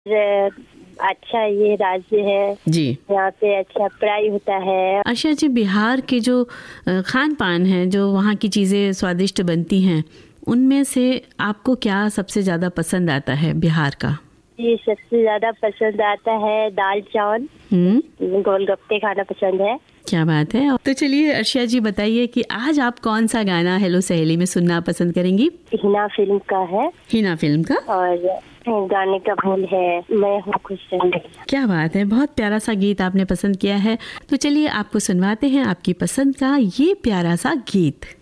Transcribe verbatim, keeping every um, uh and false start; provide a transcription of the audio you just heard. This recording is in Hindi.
अच्छा ये राज्य है जी, यहाँ पे अच्छा पढ़ाई होता है। आशा जी, बिहार के जो खान पान है, जो वहाँ की चीज़ें स्वादिष्ट बनती हैं, उनमें से आपको क्या सबसे ज़्यादा पसंद आता है बिहार का? ये सबसे ज्यादा पसंद आता है दाल चावल, गोलगप्पे खाना पसंद है। क्या बात है। तो चलिए अर्शिया जी, बताइए कि आज आप कौन सा गाना हेलो सहेली में सुनना पसंद करेंगी? हिना फिल्म का है। हिना फिल्म का? और गाने का बोल है मैं हूँ खुश जिंदगी। क्या बात है, बहुत प्यारा सा गीत आपने पसंद किया है। तो चलिए आपको सुनवाते हैं आपकी पसंद का ये प्यारा सा गीत।